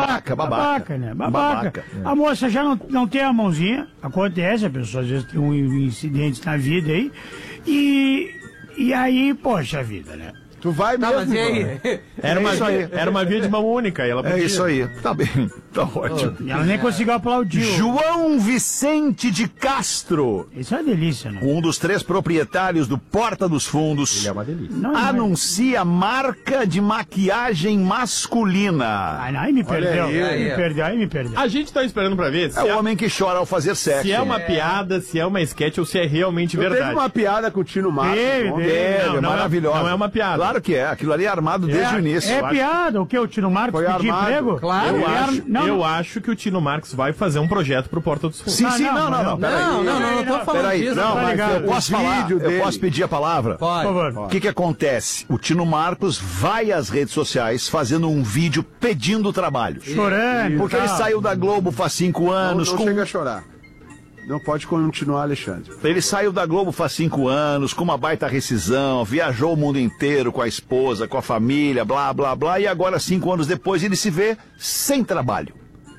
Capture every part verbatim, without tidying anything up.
babaca, babaca. Babaca, né? Babaca. Babaca. A moça já não, não tem a mãozinha, acontece, a pessoa às vezes tem um incidente na vida aí, e, e aí, poxa vida, né? Tu vai Tá, mesmo, mas e aí? Era uma, É isso aí. era uma via de mão única. E ela É podia. isso aí. Tá bem. Tá ótimo. E ela nem conseguiu aplaudir. João Vicente de Castro, Isso é uma delícia, né? um dos três proprietários do Porta dos Fundos, Ele é uma delícia. Não, não é. anuncia marca de maquiagem masculina. Ai, ai, me perdeu. aí, Ai, me aí. perdeu, aí me perdeu. A gente tá esperando pra ver se É o é, homem que chora ao fazer sexo. se é uma piada, se é uma sketch ou se é realmente Não verdade. teve uma piada com o Tino Marcos. Teve, ontem? teve. É, Não, é não é- maravilhosa. não é uma piada. Claro que é. Aquilo ali é armado desde o início. É eu acho. piada, o que? O Tino Marcos Foi pedir armado. emprego? Claro. Eu, É ar- acho, não, eu acho que o Tino Marcos vai fazer um projeto pro Porta dos Fundos. Sim, Não, sim, não, não, não, não. não. Peraí. Não, não, não, não tô falando Peraí, disso. não, tá mas ligado. eu posso O falar, vídeo eu dele. posso pedir a palavra? Por Pode. favor. O que que acontece? O Tino Marcos vai às redes sociais fazendo um vídeo pedindo trabalho. Chorando. Porque ele tal. saiu da Globo faz cinco Não, anos. não com... chega a chorar. Não pode continuar, Alexandre. Ele saiu da Globo faz cinco anos, com uma baita rescisão, viajou o mundo inteiro com a esposa, com a família, blá, blá, blá, e agora, cinco anos depois, ele se vê sem trabalho.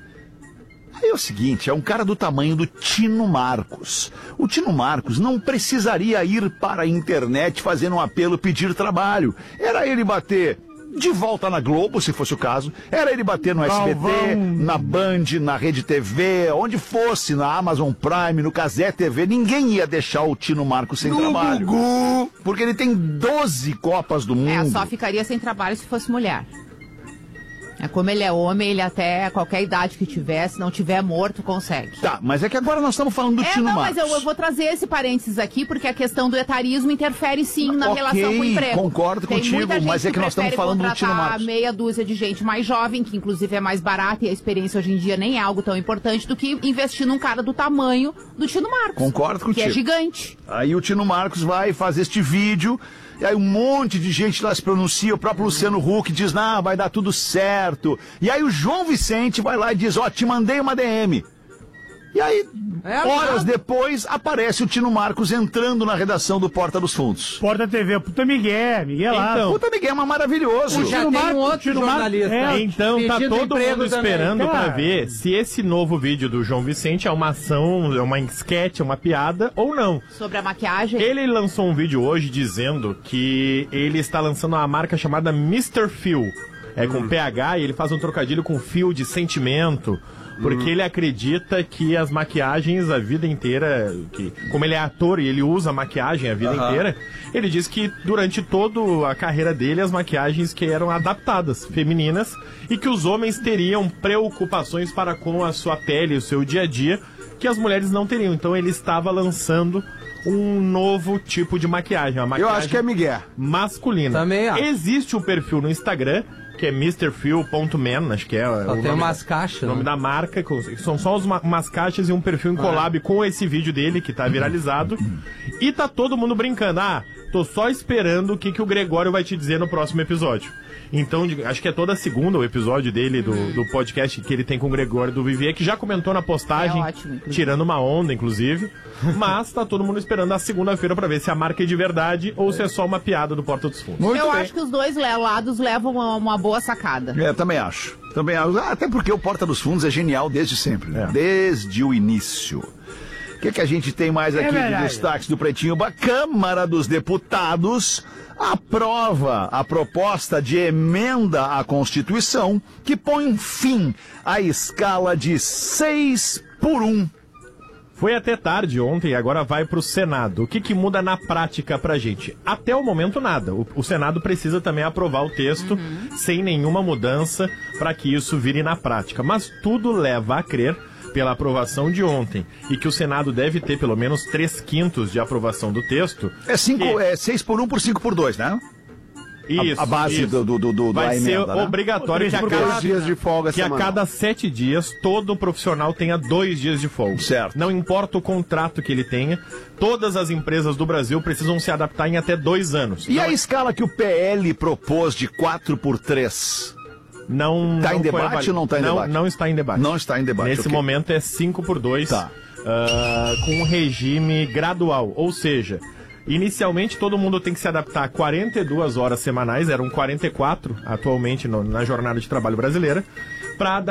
Aí é o seguinte, é um cara do tamanho do Tino Marcos. O Tino Marcos não precisaria ir para a internet fazendo um apelo pedir trabalho. Era ele bater de volta na Globo, se fosse o caso. Era ele bater no S B T, Galvão. na Band, na Rede T V, onde fosse, na Amazon Prime, no Cazé T V. Ninguém ia deixar o Tino Marcos sem trabalho. Porque ele tem doze Copas do Mundo. É, só ficaria sem trabalho se fosse mulher. É como ele é homem, ele até qualquer idade que tiver, se não tiver morto, consegue. Tá, mas é que agora nós estamos falando do É, Tino não, Marcos. mas eu, eu vou trazer esse parênteses aqui, porque a questão do etarismo interfere sim na Ok, relação com o emprego. concordo Tem contigo, muita gente mas é que nós estamos prefere falando do contratar Tino Marcos. meia dúzia de gente mais jovem, que inclusive é mais barata e a experiência hoje em dia nem é algo tão importante, do que investir num cara do tamanho do Tino Marcos. Concordo Que contigo. é gigante. Aí o Tino Marcos vai fazer este vídeo, e aí um monte de gente lá se pronuncia, o próprio Luciano Huck diz, não, vai dar tudo certo. E aí o João Vicente vai lá e diz, ó, te mandei uma D M. E aí, É, horas nada. depois, aparece o Tino Marcos entrando na redação do Porta dos Fundos. Porta T V, puta Miguel, Miguel lá. Então, Puta, Miguel, é maravilhoso. Já Tino tem um Marcos, outro Tino Marcos, jornalista. é. Então tá Pedindo todo emprego mundo também. esperando pra Cara. ver se esse novo vídeo do João Vicente é uma ação, é uma sketch, é uma piada ou não. Sobre a maquiagem. Ele lançou um vídeo hoje dizendo que ele está lançando uma marca chamada mister Phil. É com P H e ele faz um trocadilho com fio de sentimento. Porque ele acredita que as maquiagens a vida inteira, que como ele é ator e ele usa maquiagem a vida inteira, ele diz que durante toda a carreira dele as maquiagens que eram adaptadas, femininas, e que os homens teriam preocupações para com a sua pele, o seu dia a dia, que as mulheres não teriam. Então ele estava lançando um novo tipo de maquiagem, uma Eu maquiagem acho que é Miguel. masculina. Também acho. Existe um perfil no Instagram, que é mister phil ponto man, acho que é Só o tem nome umas da- caixas, o nome né? da marca, com- são só os ma- umas caixas e um perfil em collab com esse vídeo dele, que tá viralizado. E tá todo mundo brincando, ah, tô só esperando o que, que o Gregório vai te dizer no próximo episódio. Então, de- acho que é toda segunda o episódio dele, do, do podcast que ele tem com o Gregório do Vivier, que já comentou na postagem, É ótimo, inclusive. tirando uma onda, inclusive. Mas tá todo mundo esperando a segunda-feira pra ver se a marca é de verdade ou se é só uma piada do Porta dos Fundos. Muito Eu bem. acho que os dois le- lados levam uma, uma boa sacada. É, também acho. Também acho. Ah, até porque o Porta dos Fundos é genial desde sempre, né? Desde o início. O que, que a gente tem mais aqui de verdade. destaques do Pretinho? A Câmara dos Deputados aprova a proposta de emenda à Constituição que põe fim à escala de seis por um. Foi até tarde ontem e agora vai pro Senado. O que, que muda na prática pra gente? Até o momento, nada. O, o Senado precisa também aprovar o texto sem nenhuma mudança para que isso vire na prática. Mas tudo leva a crer, pela aprovação de ontem, e que o Senado deve ter pelo menos três quintos de aprovação do texto. É, cinco, que- é seis por um por cinco por dois, né? Isso, a, a base isso. do, do, do, do- Vai da ser emenda, né? obrigatório que a, Por cada, dois dias de folga que a semanal. cada sete dias todo profissional tenha dois dias de folga. Certo. Não importa o contrato que ele tenha, todas as empresas do Brasil precisam se adaptar em até dois anos. E Não a é- escala que o P L propôs de quatro por três? Não, Tá não em foi debate avali- ou não tá em não, debate? Não está em debate. Não está em debate, Nesse ok. momento é cinco por dois, Tá. ah, com um regime gradual. Ou seja, inicialmente todo mundo tem que se adaptar a quarenta e duas horas semanais, eram quarenta e quatro atualmente no- na jornada de trabalho brasileira, para